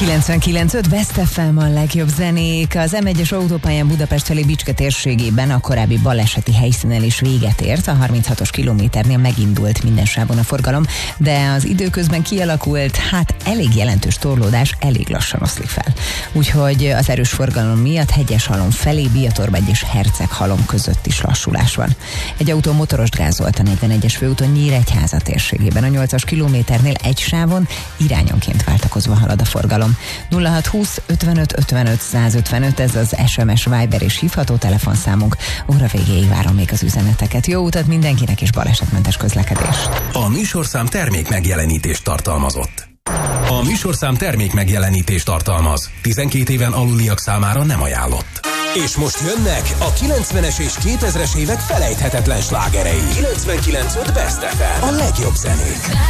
99.5 Best FM a legjobb zenék. Az M1-es autópályán Budapest felé Bicske térségében a korábbi baleseti helyszínen is véget ért. A 36-os kilométernél megindult minden sávon a forgalom, de az időközben kialakult, elég jelentős torlódás elég lassan oszlik fel. Úgyhogy az erős forgalom miatt Hegyeshalom felé Biatorbegy és Herceghalom között is lassulás van. Egy autó motorost gázolt a 41-es főúton Nyíregyháza térségében. A 8-as kilométernél egy sávon irányonként váltakozva halad a forgalom. 0620 55 55 155, ez az SMS, Viber és hívható telefonszámunk. Óra végéig várom még az üzeneteket. Jó utat mindenkinek és balesetmentes közlekedést. A műsorszám termék megjelenítést tartalmazott. A műsorszám termék megjelenítést tartalmaz. 12 éven aluliak számára nem ajánlott. És most jönnek a 90-es és 2000-es évek felejthetetlen slágerei. 99.5 Best FM. A legjobb zenék.